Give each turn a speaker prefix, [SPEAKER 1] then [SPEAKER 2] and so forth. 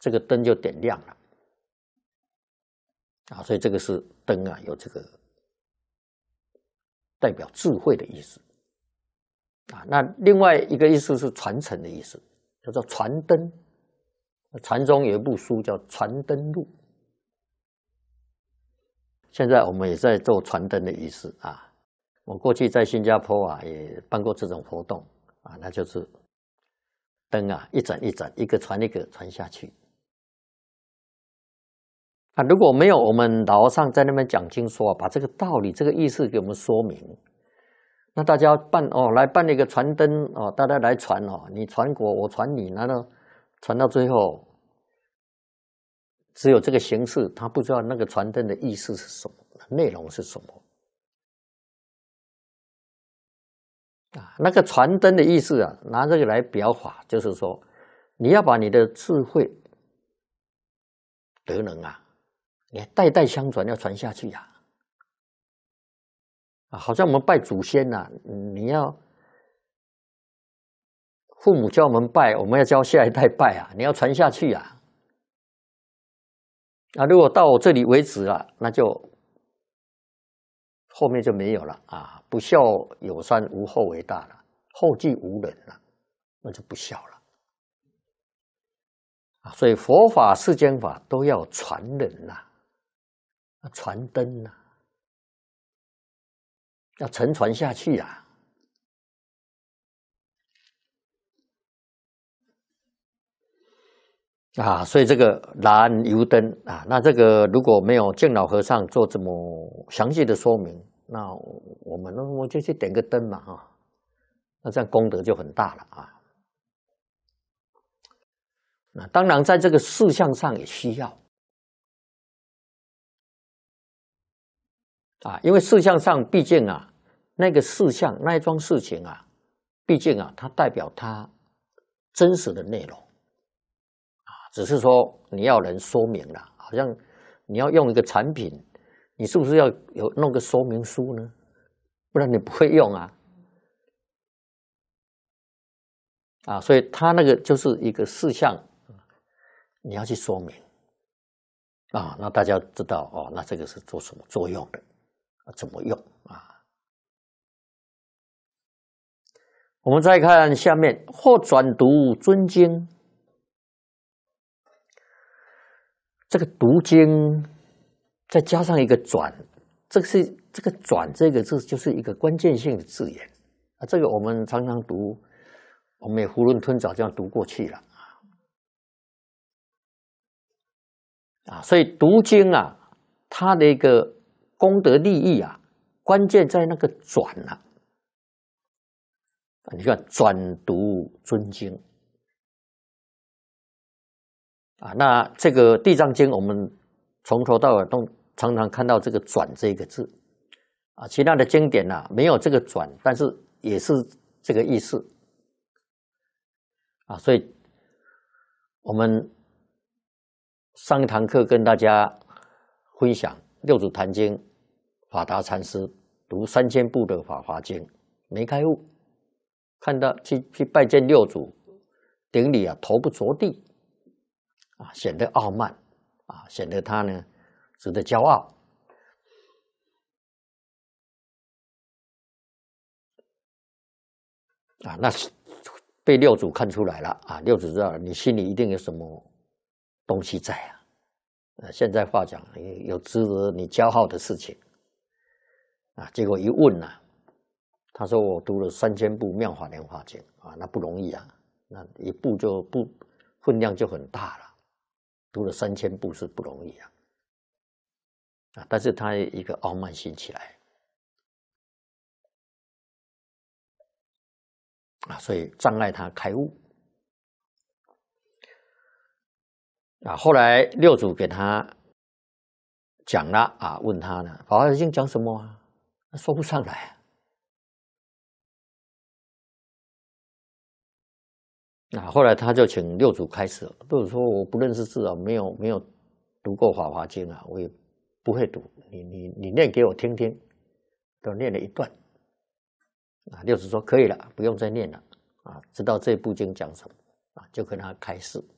[SPEAKER 1] 这个灯就点亮了啊，所以这个是灯啊，有这个代表智慧的意思啊。那另外一个意思是传承的意思，叫做传灯。禅宗有一部书叫《传灯录》，现在我们也在做传灯的仪式啊。我过去在新加坡啊也办过这种活动啊，那就是灯啊一盏一盏，一个传一个传下去。啊，如果没有我们老和尚在那边讲经说，把这个道理、这个意思给我们说明，那大家来办一个传灯哦，大家来传哦，你传我传你，难道传到最后只有这个形式，他不知道那个传灯的意思是什么，内容是什么啊？那个传灯的意思啊，拿这个来表法，就是说你要把你的智慧、德能啊，你代代相传，要传下去呀。啊，好像我们拜祖先呐，你要父母教我们拜，我们要教下一代拜啊，你要传下去啊。啊，如果到我这里为止了，那就后面就没有了啊！不孝有三，无后为大了，后继无人了，那就不孝了啊！所以佛法、世间法都要传人呐，传灯呐，要承传下去啊！啊，所以这个燃油灯啊，那这个如果没有净老和尚做这么详细的说明，那我们就去点个灯嘛，哈，那这样功德就很大了啊。那当然，在这个事项上也需要啊，因为事项上毕竟啊，那个事项那一桩事情啊，毕竟啊，它代表它真实的内容。只是说你要人说明了，好像你要用一个产品，你是不是要弄个说明书呢？不然你不会用啊。啊，所以它那个就是一个事项，你要去说明啊，那大家知道哦，那这个是做什么作用的，怎么用啊？我们再看下面，或转读尊经。这个读经再加上一个转，这个转这个字就是一个关键性的字眼啊。这个我们常常读，我们也囫囵吞枣这样读过去了啊。所以读经啊，它的一个功德利益啊，关键在那个转啊。你看转读尊经。啊，那这个《地藏经》，我们从头到尾都常常看到这个“转”这个字，啊，其他的经典啊没有这个“转”，但是也是这个意思，啊，所以我们上一堂课跟大家分享六祖坛经，法达禅师读3000部的《法华经》，没开悟，看到去拜见六祖，顶礼啊，头不着地。啊，显得傲慢，啊，显得他呢值得骄傲。啊，那被六祖看出来了啊，六祖知道你心里一定有什么东西在啊。现在话讲，有值得你骄傲的事情啊。结果一问啊，他说我读了3000部《妙法莲华经》啊，那不容易啊，那一部就分量就很大了。读了3000部是不容易啊，但是他一个傲慢心起来啊，所以障碍他开悟啊。后来六祖给他讲了啊，问他呢，《法华经》讲什么啊？他说不上来啊。后来他就请六祖开示，六祖说我不认识字啊，没有读过《法华经》啊，我也不会读，你念给我听听，都念了一段啊。六祖说可以了，不用再念了啊，知道这部经讲什么啊，就跟他开示。